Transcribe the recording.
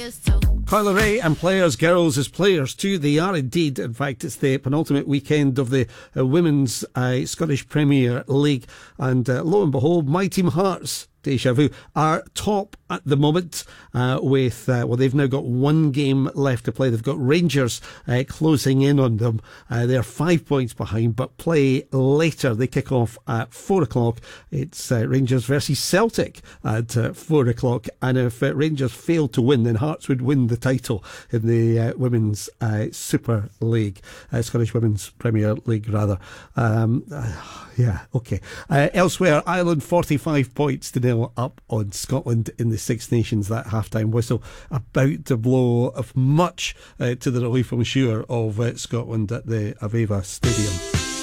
Kyla Ray and Players, Girls as Players too. They are indeed. In fact, it's the penultimate weekend of the Women's Scottish Premier League. And lo and behold, my team Hearts, Deja Vu, are top at the moment with, they've now got one game left to play. They've got Rangers closing in on them. They're 5 points behind, but play later. They kick off at 4 o'clock. It's Rangers versus Celtic at 4 o'clock. And if Rangers fail to win, then Hearts would win the title in the Women's Super League, Scottish Women's Premier League, rather. Yeah, okay. Elsewhere, Ireland 45 points to nil up on Scotland in the Six Nations. That half-time whistle about to blow of much to the relief, I'm sure, of Scotland at the Aviva Stadium.